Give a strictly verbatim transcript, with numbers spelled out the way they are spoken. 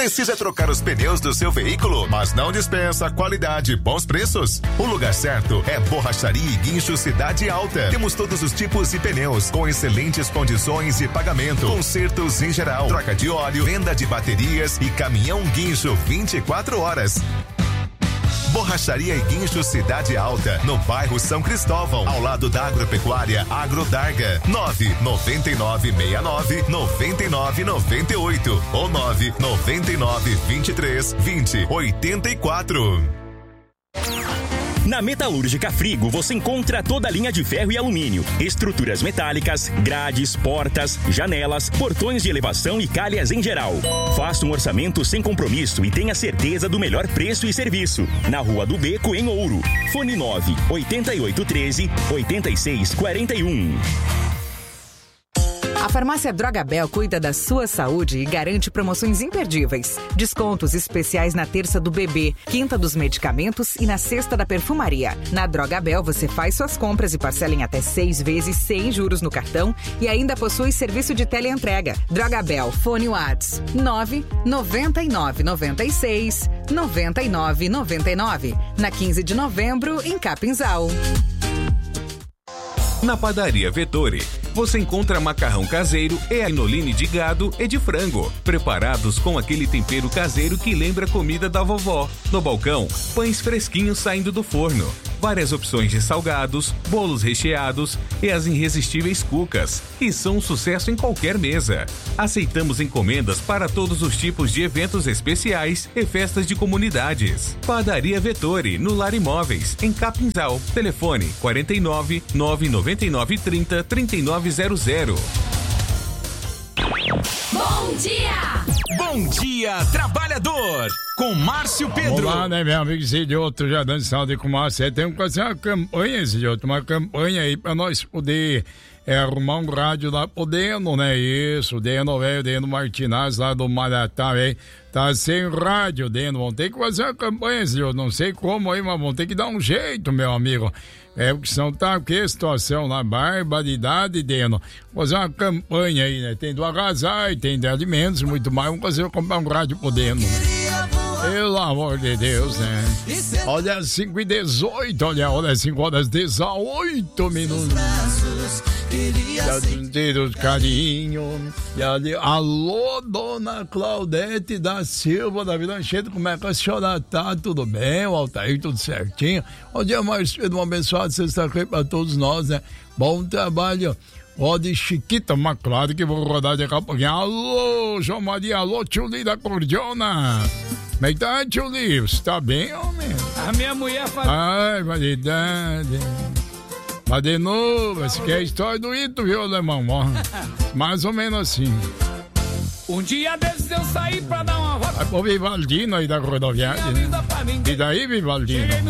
Precisa trocar os pneus do seu veículo, mas não dispensa qualidade e bons preços? O lugar certo é Borracharia e Guincho Cidade Alta. Temos todos os tipos de pneus com excelentes condições de pagamento, consertos em geral, troca de óleo, venda de baterias e caminhão guincho vinte e quatro horas. Borracharia e Guincho Cidade Alta, no bairro São Cristóvão, ao lado da Agropecuária Agrodarga. nove nove nove seis nove nove nove nove oito ou nove nove nove vinte e três vinte oitenta e quatro. Na Metalúrgica Frigo você encontra toda a linha de ferro e alumínio, estruturas metálicas, grades, portas, janelas, portões de elevação e calhas em geral. Faça um orçamento sem compromisso e tenha certeza do melhor preço e serviço. Na Rua do Beco, em Ouro. Fone nove oito oito um três oito seis quatro um. A Farmácia Drogabel cuida da sua saúde e garante promoções imperdíveis. Descontos especiais na terça do bebê, quinta dos medicamentos e na sexta da perfumaria. Na Drogabel você faz suas compras e parcela em até seis vezes sem juros no cartão e ainda possui serviço de teleentrega. Drogabel, fone Whats nove nove nove nove seis nove nove nove nove. Na quinze de novembro, em Capinzal. Na Padaria Vettori, você encontra macarrão caseiro e anoline de gado e de frango, preparados com aquele tempero caseiro que lembra a comida da vovó. No balcão, pães fresquinhos saindo do forno, várias opções de salgados, bolos recheados e as irresistíveis cucas, que são um sucesso em qualquer mesa. Aceitamos encomendas para todos os tipos de eventos especiais e festas de comunidades. Padaria Vettori, no Lar Imóveis, em Capinzal. Telefone quarenta e nove, nove nove nove, trinta, trinta e nove zero zero. Bom dia! Bom dia, trabalhador! Com Márcio Pedro. Olá, né, meu amigo Zidioto, já dando salve com o Márcio. Tem que fazer uma campanha, Zidioto, uma campanha aí pra nós poder é, arrumar um rádio lá, podendo, né, isso, Deno, velho, Deno Martinaz, lá do Maratá, velho, tá sem rádio, Deno, vão ter que fazer uma campanha, Zidioto, não sei como aí, mas vão ter que dar um jeito, meu amigo. É, porque senão tá, que situação lá, barbaridade, Deno. Fazer uma campanha aí, né? Tem do agasalho, tem de alimentos, muito mais. Vamos fazer, comprar um rádio podendo, né? Pelo amor de Deus, né? Olha, cinco e dezoito, olha, olha, cinco horas e dezoito minutos. Dedos carinho. E ali, alô, dona Claudete da Silva, da Vila Anchieta, como é que a senhora tá? Tudo bem? O Altair, tudo certinho? Bom dia, mais cedo, uma abençoada sexta-feira pra todos nós, né? Bom trabalho. Ó, de Chiquita, mas claro que vou rodar daqui a pouquinho. Alô, João Maria, alô, tio Li da Cordiona. Como é que tá, tio Li? Você tá bem, homem? A minha mulher faz... Ai, validade. Mas de novo, essa aqui é a história do Ito, viu, alemão? Mais ou menos assim. Um dia desses eu saí pra dar uma volta. Vai pro Vivaldino aí da rodoviária, né? E daí, Vivaldino?